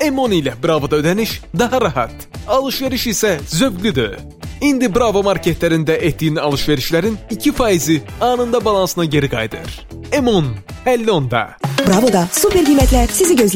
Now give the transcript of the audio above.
M10 ilə Bravo'da ödəniş daha rahat, alışveriş isə zövqlüdür. İndi Bravo marketlərində etdiyin alışverişlərin 2%-i anında balansına geri qayıdır. M10, 50 onda. Bravo'da super qiymətlər sizi gözləyir.